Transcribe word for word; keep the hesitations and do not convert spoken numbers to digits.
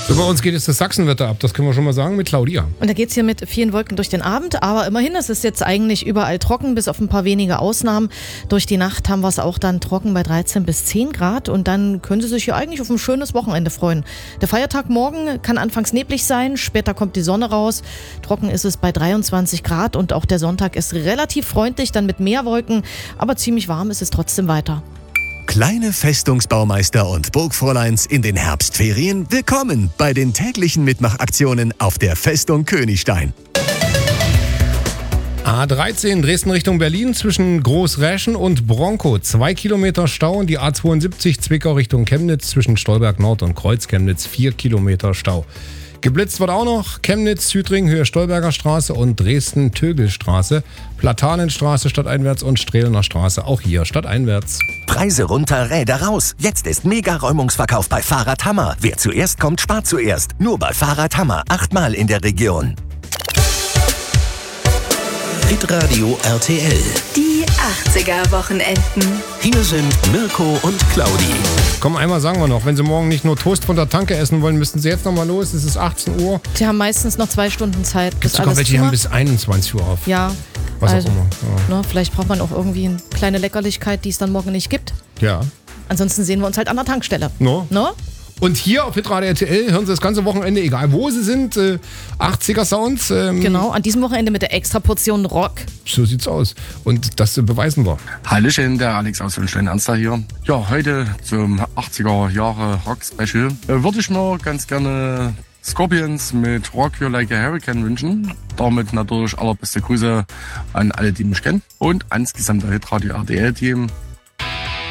So, bei uns geht jetzt das Sachsenwetter ab, das können wir schon mal sagen, mit Claudia. Und da geht es hier mit vielen Wolken durch den Abend, aber immerhin, es ist jetzt eigentlich überall trocken, bis auf ein paar wenige Ausnahmen. Durch die Nacht haben wir es auch dann trocken bei dreizehn bis zehn Grad und dann können Sie sich hier eigentlich auf ein schönes Wochenende freuen. Der Feiertag morgen kann anfangs neblig sein, später kommt die Sonne raus. Trocken ist es bei dreiundzwanzig Grad und auch der Sonntag ist relativ freundlich, dann mit mehr Wolken, aber ziemlich warm ist es trotzdem weiter. Kleine Festungsbaumeister und Burgfräuleins in den Herbstferien, willkommen bei den täglichen Mitmachaktionen auf der Festung Königstein. A dreizehn Dresden Richtung Berlin zwischen Großräschen und Bronkow. Zwei Kilometer Stau und die A zweiundsiebzig Zwickau Richtung Chemnitz zwischen Stolberg Nord und Kreuz-Chemnitz. Vier Kilometer Stau. Geblitzt wird auch noch Chemnitz, Südring, Höhe Stolberger Straße und Dresden-Tögelstraße, Platanenstraße stadteinwärts und Strehlener Straße, auch hier stadteinwärts. Preise runter, Räder raus. Jetzt ist Mega-Räumungsverkauf bei Fahrradhammer. Wer zuerst kommt, spart zuerst. Nur bei Fahrradhammer. Achtmal in der Region. Hitradio R T L. Die achtziger-Wochenenden. Hier sind Mirko und Claudi. Komm, einmal sagen wir noch, wenn Sie morgen nicht nur Toast von der Tanke essen wollen, müssten Sie jetzt noch mal los. Es ist achtzehn Uhr. Sie haben meistens noch zwei Stunden Zeit. Gibt sogar welche, die haben bis einundzwanzig Uhr auf. Ja. Was also, auch immer. Ja. Ne, vielleicht braucht man auch irgendwie eine kleine Leckerlichkeit, die es dann morgen nicht gibt. Ja. Ansonsten sehen wir uns halt an der Tankstelle. No. No? Und hier auf Hitradio R T L hören Sie das ganze Wochenende, egal wo Sie sind, äh, achtziger Sounds. Ähm, Genau, an diesem Wochenende mit der extra Portion Rock. So sieht's aus. Und das äh, beweisen wir. Hallöchen, der Alex aus Schönen-Ernster hier. Ja, heute zum achtziger Jahre Rock-Special äh, würde ich mir ganz gerne Scorpions mit Rock You Like a Hurricane wünschen. Damit natürlich allerbeste Grüße an alle, die mich kennen. Und ans gesamte Hitradio R T L-Team.